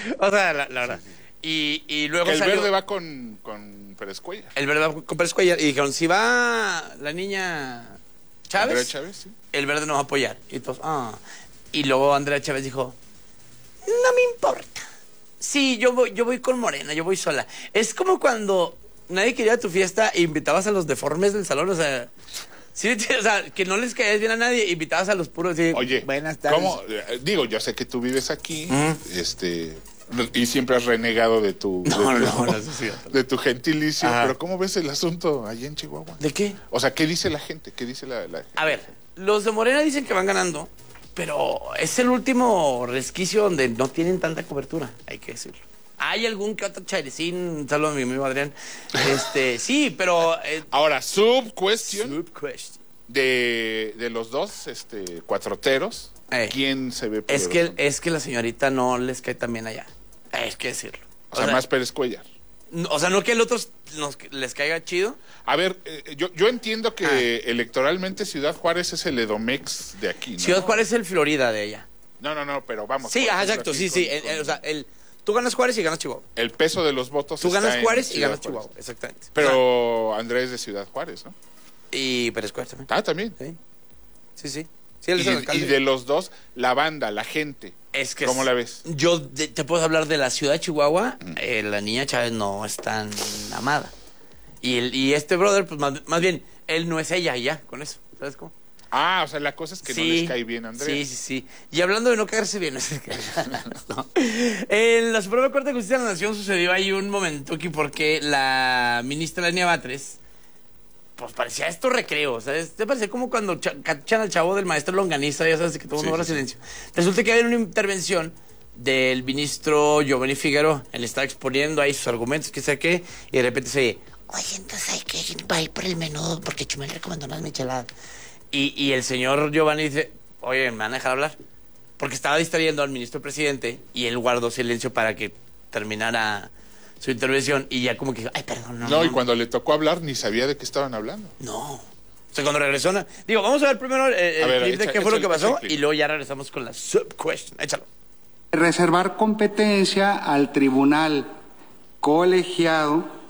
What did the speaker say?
O sea, la verdad. Y luego El salió... verde va con Pérez Cuellar. El verde va con Pérez Cuellar. Y dijeron, si va la niña Chávez, Andrea Chávez, sí. el verde no va a apoyar. Y todos, Y luego Andrea Chávez dijo, no me importa. Sí, yo voy con Morena, yo voy sola. Es como cuando nadie quería tu fiesta e invitabas a los deformes del salón, o sea... Sí, o sea, que no les caías bien a nadie, invitabas a los puros. Sí, Oye, buenas tardes. ¿cómo? Digo, yo sé que tú vives aquí, y siempre has renegado de tu... de tu gentilicio, Ajá. pero ¿cómo ves el asunto allá en Chihuahua? ¿De qué? O sea, ¿qué dice la gente? ¿Qué dice la gente? A ver, los de Morena dicen que van ganando, pero es el último resquicio donde no tienen tanta cobertura, hay que decirlo. Hay algún que otro chairecín, un saludo a mi amigo Adrián. Sí, pero... Ahora, sub-question Sub-question. de los dos cuatroteros, ¿quién se ve poderoso? Es que la señorita no les cae tan bien allá, hay que decirlo. O sea, más Pérez Cuellar. O sea, no que el otro les caiga chido. A ver, yo entiendo que electoralmente Ciudad Juárez es el Edomex de aquí, ¿no? Ciudad Juárez es el Florida de ella. No, pero vamos. Sí, por ejemplo, exacto, aquí sí. con- O sea, tú ganas Juárez y ganas Chihuahua. el peso de los votos Tú está ganas en Juárez y Ciudad ganas Juárez. Chihuahua, exactamente. Pero Andrés de Ciudad Juárez, ¿no? Y Pérez Cuellar también. Ah, también. Sí. Sí, él es el alcalde. Y de los dos, la banda, la gente. Es que ¿Cómo la ves? Yo te puedo hablar de la ciudad de Chihuahua. La niña Chávez no es tan amada. Y este brother, pues más bien, él no es ella y ya, con eso. ¿Sabes cómo? Ah, o sea, la cosa es que no les cae bien a Andrés. Sí. Y hablando de no caerse bien, no. En la Suprema Corte de Justicia de la Nación sucedió ahí un momento que porque la ministra Lenia Batres, pues parecía esto recreo, ¿sabes? Te parecía como cuando cachan al chavo del maestro longaniza, ya sabes, que todo el mundo guarda silencio. Resulta que había una intervención del ministro Giovanni Figueroa. Él estaba exponiendo ahí sus argumentos, que sé qué, y de repente se oye, oye, entonces hay que ir por el menudo porque Chumel recomendó unas micheladas. Y el señor Giovanni dice, oye, ¿me van a dejar hablar? Porque estaba distrayendo al ministro presidente y él guardó silencio para que terminara su intervención y ya como que, ay, perdón, No, y cuando le tocó hablar ni sabía de qué estaban hablando. No. O sea, cuando regresó... Digo, vamos a ver primero el clip de qué fue lo que pasó y luego ya regresamos con la sub-question. Échalo. Reservar competencia al tribunal colegiado